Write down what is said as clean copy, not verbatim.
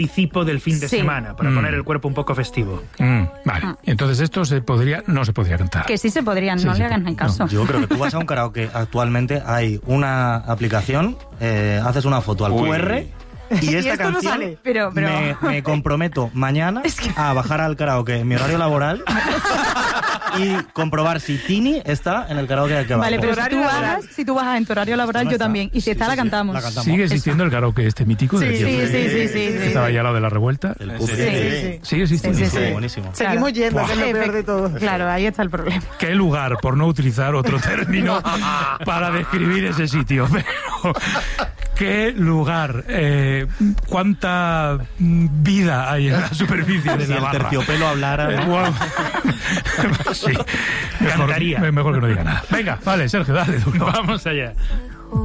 anticipo del fin de semana, para poner el cuerpo un poco festivo. Vale, entonces esto no se podría cantar. Que sí se podrían, no le hagan en caso. Yo creo que tú vas a un karaoke, actualmente hay una aplicación, haces una foto al QR... Y esta esto canción no sale. Pero... Me comprometo mañana a bajar al karaoke en mi horario laboral y comprobar si Tini está en el karaoke de que va. Vale, pero si tú bajas en tu horario laboral, yo también. Y si está, la cantamos. La cantamos. ¿Sigue existiendo el karaoke mítico? Sí. Que estaba allá al lado de la Revuelta. Sigue existiendo. Sí. Buenísimo. Seguimos yendo, que es lo peor de todo. Claro, ahí está el problema. ¿Qué lugar, por no utilizar otro término, para describir ese sitio? Pero, ¿qué lugar? ¿Cuánta vida hay en la superficie de Si la el barra? terciopelo hablara... Wow. Sí. Cantaría. Mejor que no diga nada. Venga, vale, Sergio, dale tú. Vamos allá.